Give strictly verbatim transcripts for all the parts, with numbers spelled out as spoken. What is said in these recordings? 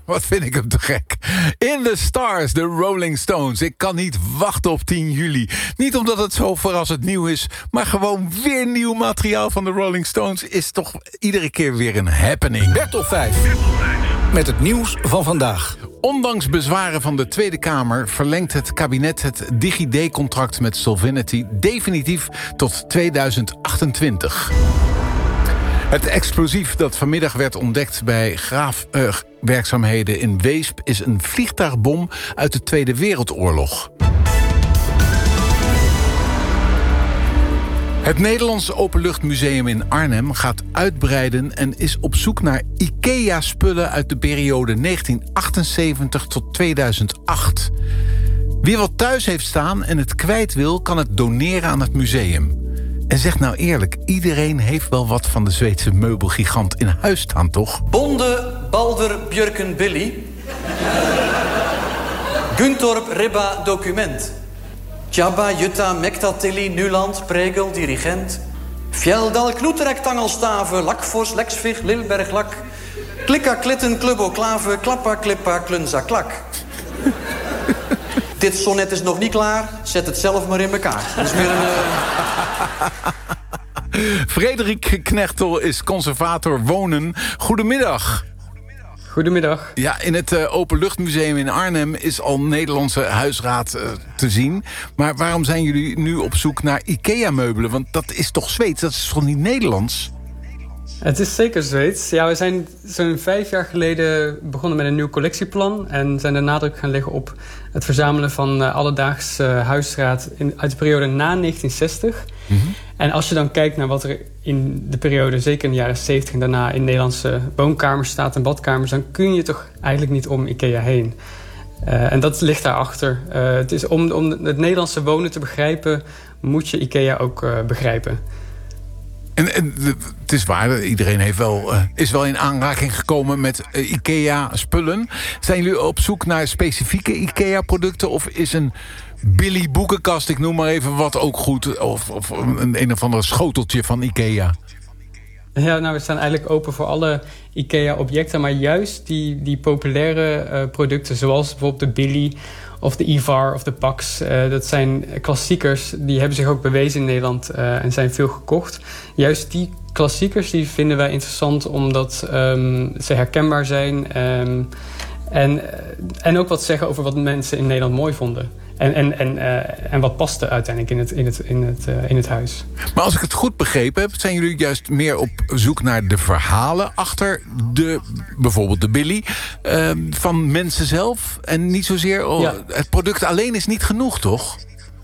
wat vind ik hem te gek. In the Stars, de Rolling Stones. Ik kan niet wachten op tien juli. Niet omdat het zo verrassend nieuw is, maar gewoon weer nieuw materiaal van de Rolling Stones is toch iedere keer weer een happening. Bertolf vijf. Met het nieuws van vandaag. Ondanks bezwaren van de Tweede Kamer verlengt het kabinet het DigiD-contract met Solvinity definitief tot tweeduizend achtentwintig. Het explosief dat vanmiddag werd ontdekt bij graafwerkzaamheden uh, in Weesp is een vliegtuigbom uit de Tweede Wereldoorlog. Het Nederlands Openluchtmuseum in Arnhem gaat uitbreiden en is op zoek naar IKEA-spullen uit de periode negentien achtenzeventig tot tweeduizend acht. Wie wat thuis heeft staan en het kwijt wil, kan het doneren aan het museum. En zeg nou eerlijk, iedereen heeft wel wat van de Zweedse meubelgigant in huis staan, toch? Bonde, Balder, Björken, Billy. Guntorp, Ribba, document. Tjabba, Jutta, Mekta, Tilly, Nuland, Pregel, dirigent. Fjeldal, Knoeterektangelstaven, Lakfors, Lexvig, Lilberg, Lak. Klikka, Klitten, Klubbo, Klaven, Klappa, Klippa, Klunza, Klak. Dit sonnet is nog niet klaar, zet het zelf maar in elkaar. Dat is meer een... Uh... Frederik Knechtel is conservator wonen. Goedemiddag. Goedemiddag. Ja, in het uh, Openluchtmuseum in Arnhem is al Nederlandse huisraad uh, te zien. Maar waarom zijn jullie nu op zoek naar IKEA-meubelen? Want dat is toch Zweeds, dat is toch niet Nederlands? Het is zeker Zweeds. Ja, we zijn zo'n vijf jaar geleden begonnen met een nieuw collectieplan en zijn de nadruk gaan leggen op het verzamelen van uh, alledaags uh, huisraad in, uit de periode na negentien zestig. Mm-hmm. En als je dan kijkt naar wat er in de periode, zeker in de jaren zeventig en daarna in Nederlandse woonkamers staat en badkamers, dan kun je toch eigenlijk niet om IKEA heen. Uh, en dat ligt daarachter. Uh, het is om, om het Nederlandse wonen te begrijpen, moet je IKEA ook uh, begrijpen. En, en het is waar, iedereen heeft wel, uh, is wel in aanraking gekomen met uh, IKEA-spullen. Zijn jullie op zoek naar specifieke IKEA-producten? Of is een Billy boekenkast, ik noem maar even wat, ook goed? Of, of een, een of ander schoteltje van IKEA? Ja, nou, we staan eigenlijk open voor alle IKEA-objecten. Maar juist die, die populaire uh, producten, zoals bijvoorbeeld de Billy of de Ivar of de Pax. Uh, dat zijn klassiekers, die hebben zich ook bewezen in Nederland uh, en zijn veel gekocht. Juist die klassiekers die vinden wij interessant omdat um, ze herkenbaar zijn. Um, en, en ook wat zeggen over wat mensen in Nederland mooi vonden. En, en, en, uh, en wat paste uiteindelijk in het, in, het, in, het, uh, in het huis. Maar als ik het goed begrepen heb, zijn jullie juist meer op zoek naar de verhalen achter de, bijvoorbeeld de Billy, uh, van mensen zelf. En niet zozeer, oh, ja. Het product alleen is niet genoeg, toch?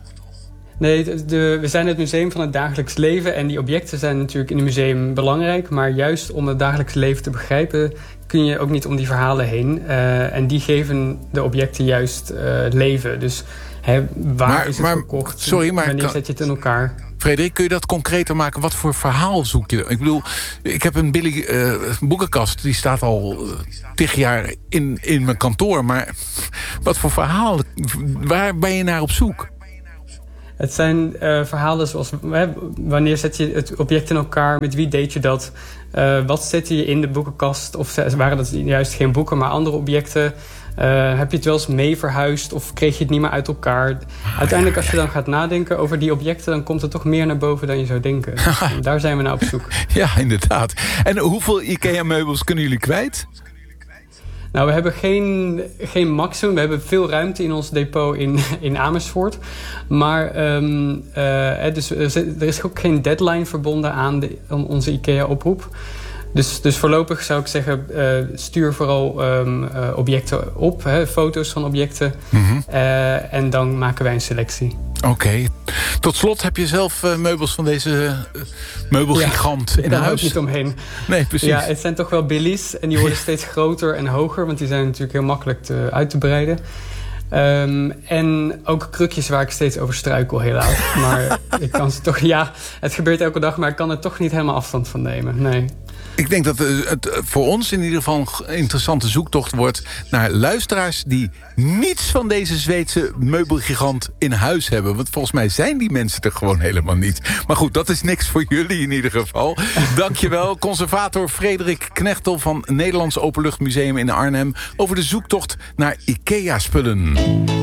Nee, de, de, we zijn het museum van het dagelijks leven. En die objecten zijn natuurlijk in het museum belangrijk. Maar juist om het dagelijks leven te begrijpen, kun je ook niet om die verhalen heen. Uh, en die geven de objecten juist uh, leven. Dus hè, waar maar, is het maar, verkocht? Sorry, maar wanneer kan, zet je het in elkaar? Frederik, kun je dat concreter maken? Wat voor verhaal zoek je? Ik bedoel, ik heb een Billy uh, boekenkast. Die staat al uh, tig jaar in, in mijn kantoor. Maar wat voor verhaal? Waar ben je naar op zoek? Het zijn uh, verhalen zoals, hè, wanneer zet je het object in elkaar? Met wie deed je dat? Uh, wat zette je in de boekenkast? Of waren dat juist geen boeken, maar andere objecten? Uh, heb je het wel eens mee verhuisd of kreeg je het niet meer uit elkaar? Uiteindelijk, als je dan gaat nadenken over die objecten, dan komt er toch meer naar boven dan je zou denken. Daar zijn we naar op zoek. Ja, inderdaad. En hoeveel IKEA-meubels kunnen jullie kwijt? Nou, we hebben geen, geen maximum. We hebben veel ruimte in ons depot in, in Amersfoort. Maar um, uh, dus, er is ook geen deadline verbonden aan, de, aan onze IKEA-oproep. Dus, dus voorlopig zou ik zeggen, uh, stuur vooral um, uh, objecten op. Hè, foto's van objecten. Mm-hmm. Uh, en dan maken wij een selectie. Oké. Okay. Tot slot, heb je zelf uh, meubels van deze uh, meubelgigant ja, in huis? Daar ook niet omheen. Nee, precies. Ja, het zijn toch wel Billy's. En die worden steeds groter en hoger. Want die zijn natuurlijk heel makkelijk te, uit te breiden. Um, en ook krukjes waar ik steeds over struikel, helaas. Maar ik kan ze toch... Ja, het gebeurt elke dag, maar ik kan er toch niet helemaal afstand van nemen. Nee. Ik denk dat het voor ons in ieder geval een interessante zoektocht wordt naar luisteraars die niets van deze Zweedse meubelgigant in huis hebben. Want volgens mij zijn die mensen er gewoon helemaal niet. Maar goed, dat is niks voor jullie in ieder geval. Dankjewel, conservator Frederik Knechtel van Nederlands Openluchtmuseum in Arnhem over de zoektocht naar IKEA-spullen.